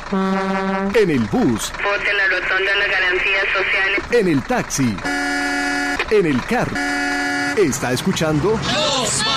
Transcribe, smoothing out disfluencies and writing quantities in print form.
En el bus. Vote en la rotonda las garantías sociales. En el taxi. En el carro. Está escuchando Los